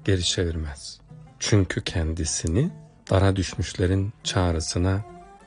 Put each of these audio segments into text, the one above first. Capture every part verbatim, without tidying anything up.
geri çevirmez. Çünkü kendisini dara düşmüşlerin çağrısına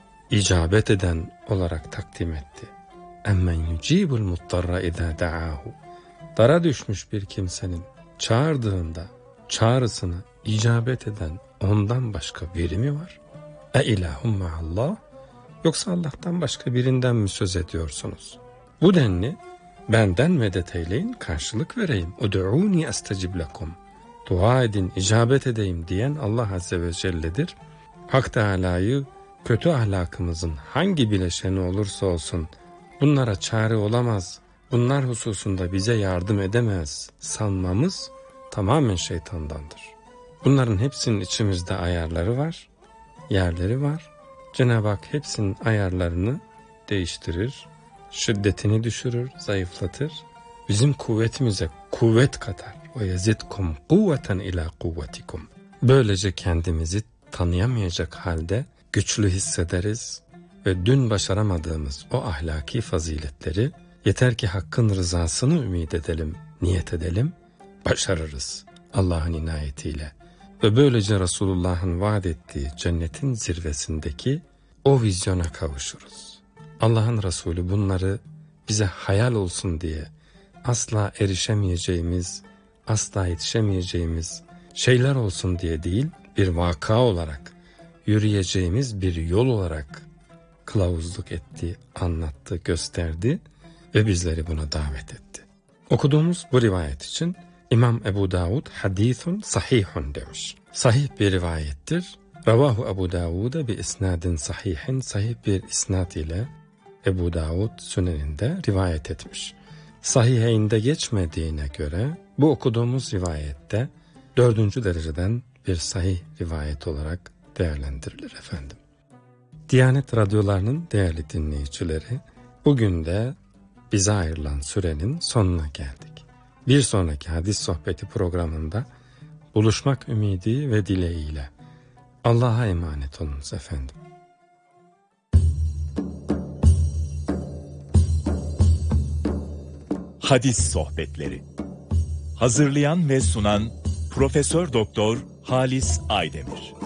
icabet eden olarak takdim etti. Emmen yucibul muttarra izâ da'âhu. Dara düşmüş bir kimsenin çağırdığında çağrısına icabet eden ondan başka biri mi var? E ilahum ma'allah? Yoksa Allah'tan başka birinden mi söz ediyorsunuz? Bu denli benden medet eyleyin, karşılık vereyim. Ud'ûni estecib lekum. Dua edin, icabet edeyim diyen Allah Azze ve Celle'dir. Hak Teâlâ'yı kötü ahlakımızın hangi bileşeni olursa olsun bunlara çare olamaz, bunlar hususunda bize yardım edemez sanmamız tamamen şeytandandır. Bunların hepsinin içimizde ayarları var, yerleri var. Cenab-ı Hak hepsinin ayarlarını değiştirir, şiddetini düşürür, zayıflatır. Bizim kuvvetimize kuvvet katar. Ve yazidkum kuvveten ila kuvvetikum. Böylece kendimizi tanıyamayacak halde güçlü hissederiz ve dün başaramadığımız o ahlaki faziletleri yeter ki Hakk'ın rızasını ümit edelim, niyet edelim, başarırız Allah'ın inayetiyle. Ve böylece Resulullah'ın vaat ettiği cennetin zirvesindeki o vizyona kavuşuruz. Allah'ın Resulü bunları bize hayal olsun diye asla erişemeyeceğimiz, asla yetişemeyeceğimiz şeyler olsun diye değil, bir vaka olarak, yürüyeceğimiz bir yol olarak kılavuzluk etti, anlattı, gösterdi ve bizleri buna davet etti. Okuduğumuz bu rivayet için İmam Ebu Davud hadithun sahihun demiş. Sahih bir rivayettir. Ravahu Ebu Davud'a bi isnadin sahihin, sahih bir isnad ile Ebu Davud Süneninde rivayet etmiş. Sahiheyinde geçmediğine göre bu okuduğumuz rivayette dördüncü dereceden bir sahih rivayet olarak değerlendirilir efendim. Diyanet radyolarının değerli dinleyicileri, bugün de bize ayrılan sürenin sonuna geldik. Bir sonraki hadis sohbeti programında buluşmak ümidi ve dileğiyle Allah'a emanet olunuz efendim. Hadis sohbetleri. Hazırlayan ve sunan Profesör Doktor Halis Aydemir.